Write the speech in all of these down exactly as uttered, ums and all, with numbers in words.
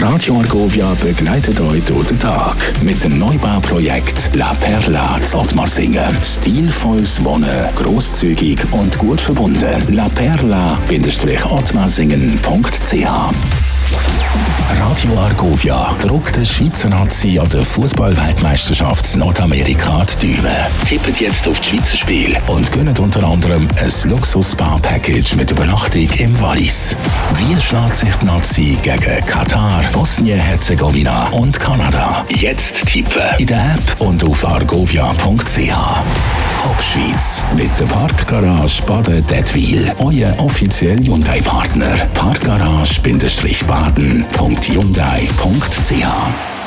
Radio Argovia begleitet euch durch den Tag mit dem Neubauprojekt La Perla in Ottmarsingen. Stilvolles Wohnen, grosszügig und gut verbunden. la perla Bindestrich ottmarsingen Punkt c h. Radio Argovia druckt der Schweizer Nazi an der Fußball-Weltmeisterschaft Nordamerika die Daumen. Tippt jetzt auf das Schweizer Spiel und gönnt unter anderem ein Luxus-Spa-Package mit Übernachtung im Wallis. Wie schlägt sich die Nazi gegen Katar, Bosnien-Herzegowina und Kanada? Jetzt tippen in der App und auf argovia Punkt c h. Hauptschweiz mit der Parkgarage Baden-Dettwil. Euer offizieller Hyundai-Partner. Parkgarage-baden Punkt hyundai Punkt c h.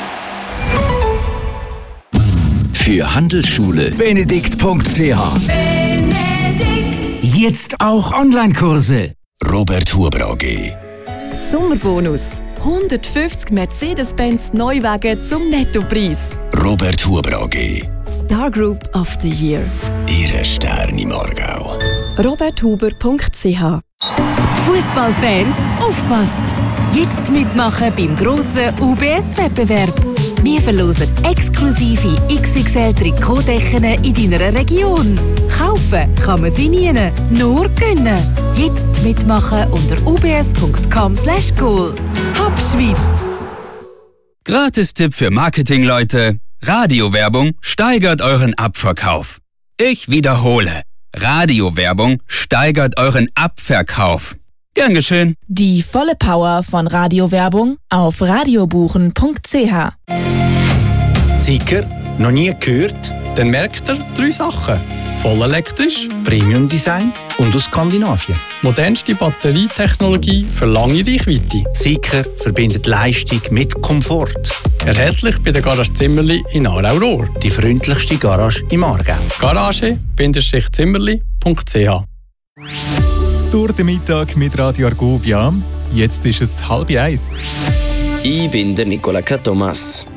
Für Handelsschule Benedikt Punkt c h. Benedikt. Jetzt auch Online-Kurse. Robert Huber A G. Sommerbonus. hundertfünfzig Mercedes-Benz Neuwagen zum Nettopreis. Robert Huber A G. Star Group of the Year. Ihre Sterne im Aargau. robert huber Punkt c h. Fußballfans, aufpasst! Jetzt mitmachen beim grossen U B S-Wettbewerb. Wir verlosen exklusive X X L-Trikotdecken in deiner Region. Kaufen kann man sie nie, nur gönnen. Jetzt mitmachen unter u b s Punkt com slash goal. Hauptschweiz! Gratis-Tipp für Marketingleute. Radiowerbung steigert euren Abverkauf. Ich wiederhole. Radiowerbung steigert euren Abverkauf. Gern geschehen. Die volle Power von Radiowerbung auf radiobuchen Punkt c h. Sicher, noch nie gehört? Dann merkt ihr drei Sachen. Voll elektrisch, Premium Design und aus Skandinavien. Modernste Batterietechnologie für lange Reichweite. Sicher verbindet Leistung mit Komfort. Erhältlich bei der Garage Zimmerli in Aarau-Rohr. Die freundlichste Garage im Aargau. Garage Zimmerli Punkt c h. Durch den Mittag mit Radio Argovia. Jetzt ist es halb eins. Ich bin der Nicola Thomas.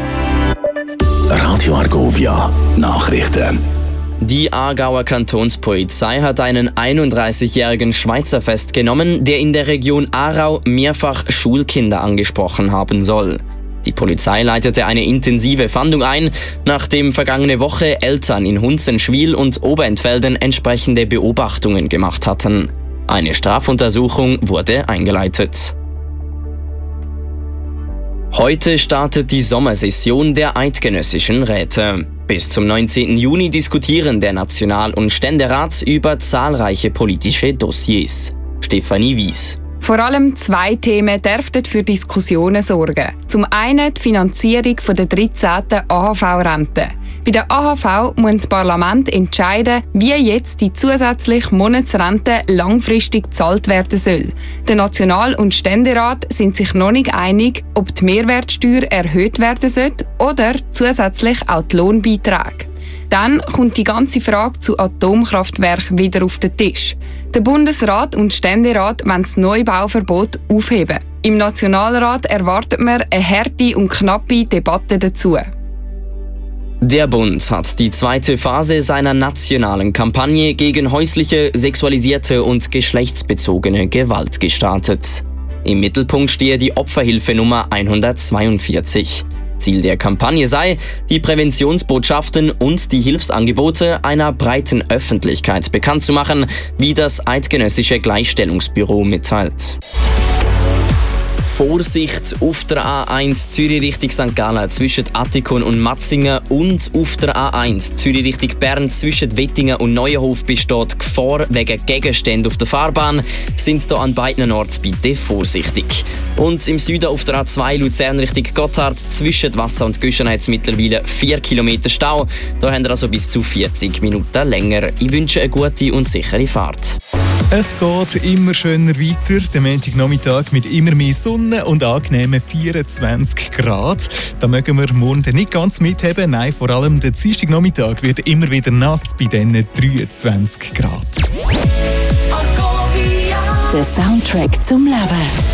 Radio Argovia Nachrichten. Die Aargauer Kantonspolizei hat einen einunddreißigjährigen Schweizer festgenommen, der in der Region Aarau mehrfach Schulkinder angesprochen haben soll. Die Polizei leitete eine intensive Fahndung ein, nachdem vergangene Woche Eltern in Hunzenschwil und Oberentfelden entsprechende Beobachtungen gemacht hatten. Eine Strafuntersuchung wurde eingeleitet. Heute startet die Sommersession der Eidgenössischen Räte. Bis zum neunzehnten Juni diskutieren der National- und Ständerat über zahlreiche politische Dossiers. Stefanie Wies. Vor allem zwei Themen dürften für Diskussionen sorgen. Zum einen die Finanzierung der dreizehnten A H V-Rente. Bei der A H V muss das Parlament entscheiden, wie jetzt die zusätzliche Monatsrente langfristig gezahlt werden soll. Der National- und Ständerat sind sich noch nicht einig, ob die Mehrwertsteuer erhöht werden soll oder zusätzlich auch die Lohnbeiträge. Dann kommt die ganze Frage zu Atomkraftwerken wieder auf den Tisch. Der Bundesrat und Ständerat wollen das Neubauverbot aufheben. Im Nationalrat erwartet man eine harte und knappe Debatte dazu. Der Bund hat die zweite Phase seiner nationalen Kampagne gegen häusliche, sexualisierte und geschlechtsbezogene Gewalt gestartet. Im Mittelpunkt stehe die Opferhilfenummer hundertzweiundvierzig. Ziel der Kampagne sei, die Präventionsbotschaften und die Hilfsangebote einer breiten Öffentlichkeit bekannt zu machen, wie das Eidgenössische Gleichstellungsbüro mitteilt. Vorsicht auf der A eins Zürich Richtung Sankt Gallen zwischen Attikon und Matzingen und auf der A eins Zürich Richtung Bern zwischen Wettingen und Neuenhof besteht Gefahr wegen Gegenständen auf der Fahrbahn. Sind da an beiden Orten bitte vorsichtig. Und im Süden auf der A zwei Luzern Richtung Gotthard zwischen Wasser und Güschen hat es mittlerweile vier Kilometer Stau. Da haben wir also bis zu vierzig Minuten länger. Ich wünsche eine gute und sichere Fahrt. Es geht immer schöner weiter. Der Montagnachmittag mit immer mehr Sonne und angenehmen vierundzwanzig Grad. Da mögen wir morgen nicht ganz mitheben. Nein, vor allem der Dienstagnachmittag wird immer wieder nass bei diesen dreiundzwanzig Grad. Der Soundtrack zum Leben.